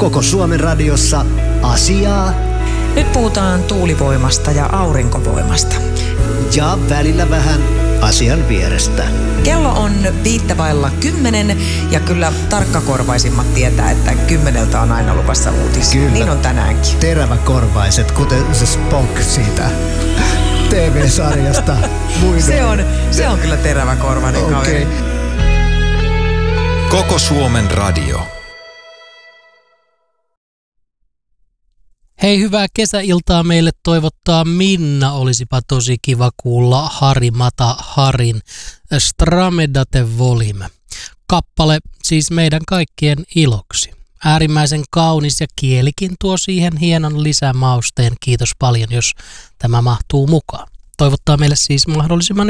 Koko Suomen radiossa asiaa Nyt puhutaan tuulivoimasta ja aurinkovoimasta. ja välillä vähän asian vierestä. Kello on 9:05 ja kyllä tarkkakorvaisimmat tietää, että 10 on aina luvassa uutisia. Kyllä. Niin on tänäänkin. Teräväkorvaiset, kuten se Spock siitä TV-sarjasta. Se on kyllä teräväkorvainen kaveri. Koko Suomen radio. Hei, hyvää kesäiltaa meille toivottaa Minna. Olisipa tosi kiva kuulla Harri Mata Harin Stramedate Volim. Kappale siis meidän kaikkien iloksi. Äärimmäisen kaunis ja kielikin tuo siihen hienon lisämausteen. Kiitos paljon, jos tämä mahtuu mukaan. Toivottaa meille siis mahdollisimman